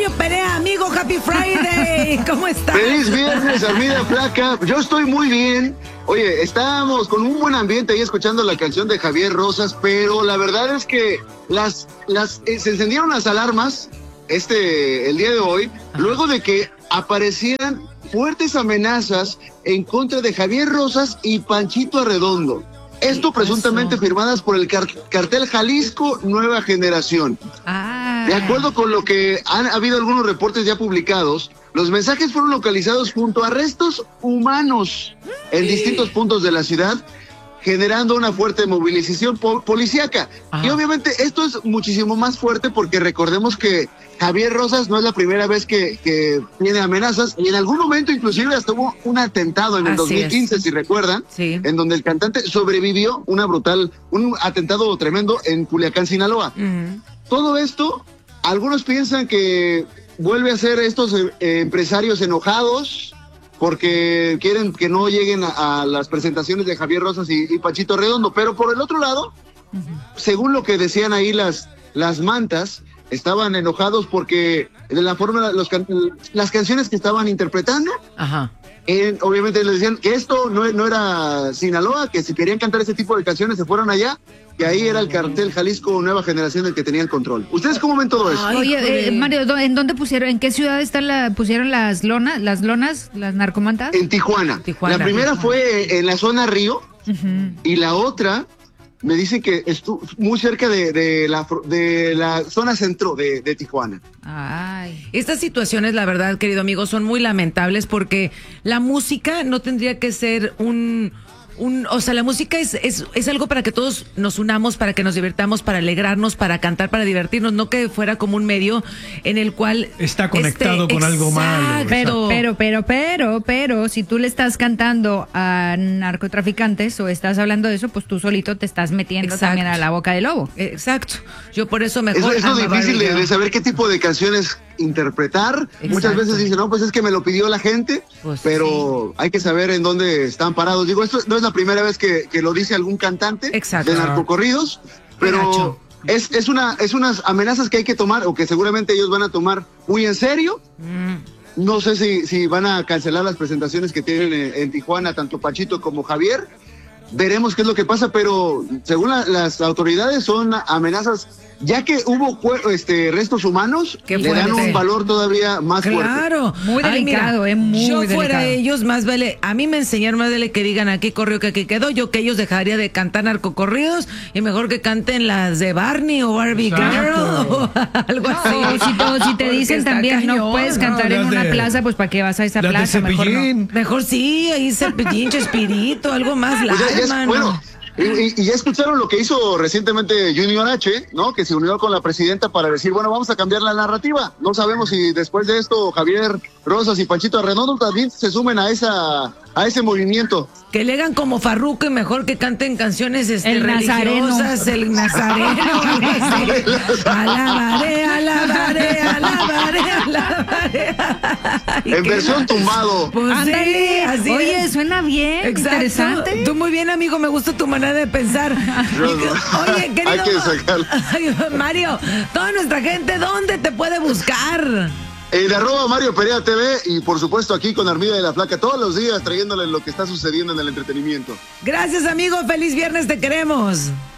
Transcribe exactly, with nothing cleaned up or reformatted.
Mario Perea, amigo, Happy Friday. ¿Cómo estás? Feliz viernes, Armida Flaca. Yo estoy muy bien. Oye, estábamos con un buen ambiente ahí escuchando la canción de Javier Rosas, pero la verdad es que las, las eh, se encendieron las alarmas este el día de hoy, luego de que aparecieran fuertes amenazas en contra de Javier Rosas y Panchito Arredondo. Esto presuntamente firmadas por el car- cartel Jalisco Nueva Generación. Ah. De acuerdo con lo que han habido algunos reportes ya publicados, los mensajes fueron localizados junto a restos humanos en distintos puntos de la ciudad, generando una fuerte movilización po- policíaca. Ajá. Y obviamente esto es muchísimo más fuerte porque recordemos que Javier Rosas no es la primera vez que, que tiene amenazas, y en algún momento inclusive hasta hubo un atentado en el Así dos mil quince, es. si recuerdan, sí. en donde el cantante sobrevivió una brutal, un atentado tremendo en Culiacán, Sinaloa. Uh-huh. Todo esto, algunos piensan que vuelve a ser estos eh, empresarios enojados porque quieren que no lleguen a, a las presentaciones de Javier Rosas y, y Panchito Redondo, pero por el otro lado, uh-huh. según lo que decían ahí las, las mantas, estaban enojados porque de la forma, los can- las canciones que estaban interpretando, Ajá. Eh, obviamente les decían que esto no, no era Sinaloa, que si querían cantar ese tipo de canciones se fueran allá, que ahí era el cartel Jalisco Nueva Generación el que tenía el control. ¿Ustedes cómo ven todo eso? Oye, eh, Mario, ¿en dónde pusieron, en qué ciudad están la, pusieron las lonas, las lonas, las narcomantas? En Tijuana. Tijuana. La primera Tijuana. fue en la zona Río, uh-huh. y la otra me dicen que estuvo muy cerca de, de, la, de la zona centro de, de Tijuana. Ay. Estas situaciones, la verdad, querido amigo, son muy lamentables porque la música no tendría que ser un... Un, o sea, la música es, es, es algo para que todos nos unamos, para que nos divirtamos, para alegrarnos, para cantar, para divertirnos, no que fuera como un medio en el cual está conectado este, con algo malo. Pero, pero, pero, pero, pero, si tú le estás cantando a narcotraficantes o estás hablando de eso, pues tú solito te estás metiendo exacto. también a la boca del lobo. Exacto. Yo por eso mejor. Es, es lo difícil de, de saber qué tipo de canciones interpretar. Exacto. Muchas veces dicen, no, pues es que me lo pidió la gente, pues pero sí. hay que saber en dónde están parados. Digo, esto no es la primera vez que, que lo dice algún cantante Exacto. de narcocorridos, pero es, es, una, es unas amenazas que hay que tomar, o que seguramente ellos van a tomar muy en serio. Mm. No sé si, si van a cancelar las presentaciones que tienen en, en Tijuana, tanto Panchito como Javier. Veremos qué es lo que pasa, pero según la, las autoridades son amenazas, ya que hubo este restos humanos, le dan un valor todavía más claro. fuerte. Claro, muy delicado, es muy Yo delicado. fuera ellos, más vale, a mí me enseñaron más vale que digan aquí corrió que aquí quedó, yo que ellos dejaría de cantar narcocorridos y mejor que canten las de Barney o Barbie Girl o algo no, así. Si, todo, si te dicen también cañón, no puedes cantar no, en una de, plaza, pues ¿para qué vas a esa plaza? Mejor no. Mejor sí, ahí Cepillín, Chespirito, algo más largo. Pues ya, ya, bueno, Y, y, y ya escucharon lo que hizo recientemente Junior H, ¿no? Que se unió con la presidenta para decir, bueno, vamos a cambiar la narrativa. No sabemos si después de esto Javier Rosas y Panchito Arredondo también se sumen a esa a ese movimiento. Que le hagan como Farruko y mejor que canten canciones este, el religiosas, nazareno. el nazareno. Alabaré, alabaré, alabaré, alabaré. En versión tumbado. Pues sí, así Oye, es. Suena bien, Exacto. interesante. Tú muy bien, amigo, me gusta tu manera de pensar. Oye, querido Hay que sacarlo. Mario, toda nuestra gente, ¿dónde te puede buscar? En arroba Mario Perea T V y por supuesto aquí con Armida de la Flaca todos los días trayéndole lo que está sucediendo en el entretenimiento. Gracias, amigo. Feliz viernes, te queremos.